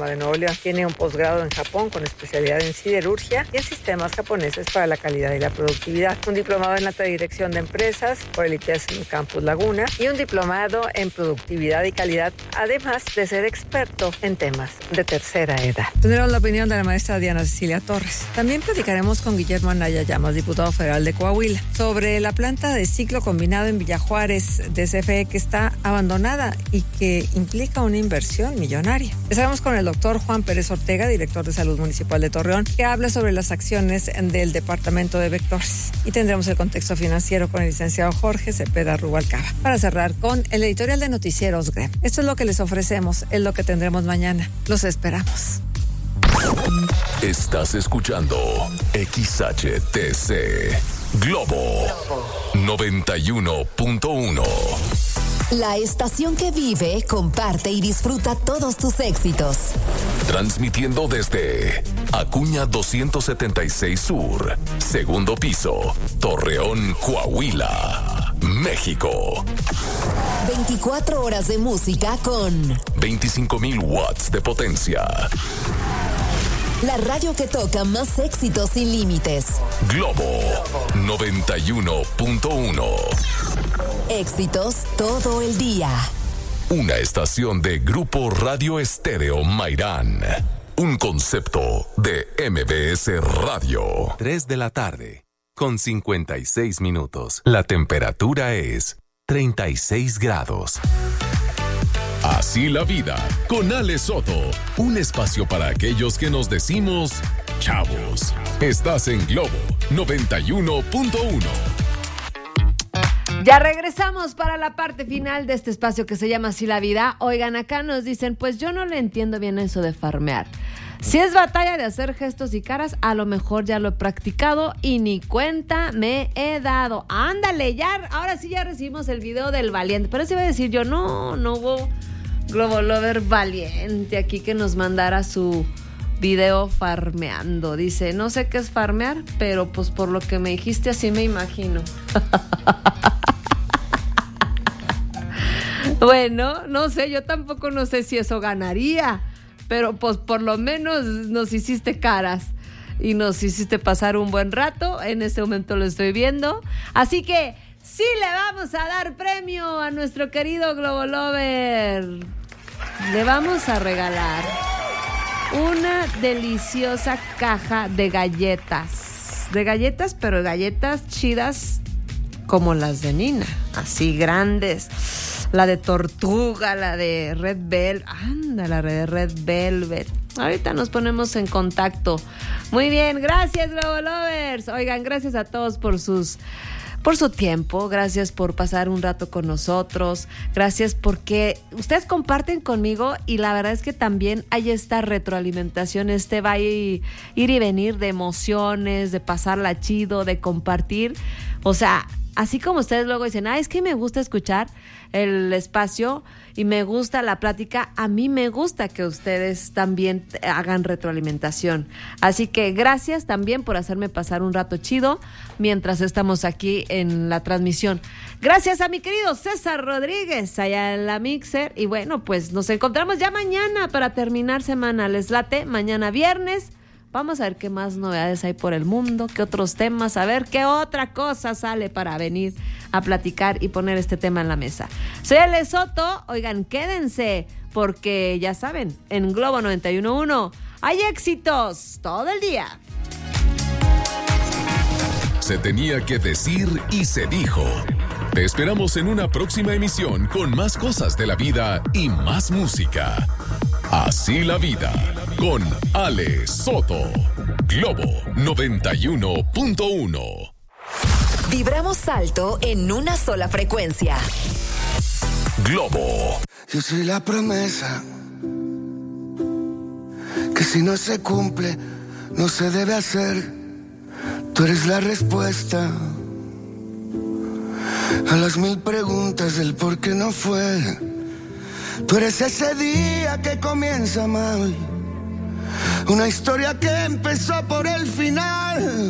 Autónoma de Nuevo León. Tiene un posgrado en Japón con especialidad en siderurgia y en sistemas japoneses para la calidad y la productividad. Un diplomado en alta dirección de empresas por el ITES en Campus Laguna y un diplomado en productividad y calidad, además de ser experto en temas de tercera edad. Tendremos la opinión de la maestra Diana Cecilia Torres. También platicaremos con Guillermo Anaya Llamas, diputado federal de Coahuila, sobre la planta de ciclo combinado en Villa Juárez de CFE que está abandonada y que implica una inversión millonaria. Estaremos con el doctor Juan Pérez Ortega, director de Salud Municipal de Torreón, que habla sobre las acciones del Departamento de Vectores. Y tendremos el contexto financiero con el licenciado Jorge Cepeda Rubalcaba. Para cerrar con el editorial de Noticieros GREM. Esto es lo que les ofrecemos, es lo que tendremos mañana. Los esperamos. Estás escuchando XHTC Globo 91.1. La estación que vive, comparte y disfruta todos tus éxitos. Transmitiendo desde Acuña 276 Sur, segundo piso, Torreón, Coahuila, México. 24 horas de música con 25,000 watts de potencia. La radio que toca más éxitos sin límites. Globo 91.1. Éxitos todo el día. Una estación de Grupo Radio Estéreo Mairán. Un concepto de MBS Radio. 3 de la tarde, con 56 minutos. La temperatura es 36 grados. Así la vida, con Ale Soto. Un espacio para aquellos que nos decimos chavos. Estás en Globo 91.1. Ya regresamos para la parte final de este espacio que se llama Así la vida. Oigan, acá nos dicen, pues yo no le entiendo bien eso de farmear. Si es batalla de hacer gestos y caras, a lo mejor ya lo he practicado y ni cuenta me he dado. Ándale, ya, ahora sí ya recibimos el video del valiente. Pero se iba a decir yo, no hubo Globo Lover valiente aquí que nos mandara su video farmeando. Dice, no sé qué es farmear, pero pues por lo que me dijiste así me imagino. Bueno, no sé, yo tampoco no sé si eso ganaría, pero pues por lo menos nos hiciste caras y nos hiciste pasar un buen rato. En este momento lo estoy viendo, así que sí le vamos a dar premio a nuestro querido Globo Lover. Le vamos a regalar una deliciosa caja de galletas, pero galletas chidas como las de Nina, así grandes. La de tortuga, la de Red Velvet. Anda, la de Red Velvet. Ahorita nos ponemos en contacto. Muy bien, gracias Globo Lovers. Oigan, gracias a todos por su tiempo, gracias por pasar un rato con nosotros, gracias porque ustedes comparten conmigo y la verdad es que también hay esta retroalimentación, va ir y venir de emociones, de pasarla chido, de compartir. O sea, así como ustedes luego dicen, es que me gusta escuchar el espacio y me gusta la plática, a mí me gusta que ustedes también hagan retroalimentación. Así que gracias también por hacerme pasar un rato chido mientras estamos aquí en la transmisión. Gracias a mi querido César Rodríguez allá en la Mixer. Y bueno, pues nos encontramos ya mañana para terminar semana. ¿Les late? Mañana viernes. Vamos a ver qué más novedades hay por el mundo, qué otros temas, a ver qué otra cosa sale para venir a platicar y poner este tema en la mesa. Soy Ale Soto, oigan, quédense, porque ya saben, en Globo 91.1 hay éxitos todo el día. Se tenía que decir y se dijo. Te esperamos en una próxima emisión con más cosas de la vida y más música. Así la vida, con Ale Soto. Globo 91.1. Vibramos alto en una sola frecuencia. Globo. Yo soy la promesa que si no se cumple, no se debe hacer. Tú eres la respuesta a las 1000 preguntas del por qué no fue. Tú eres ese día que comienza mal, una historia que empezó por el final.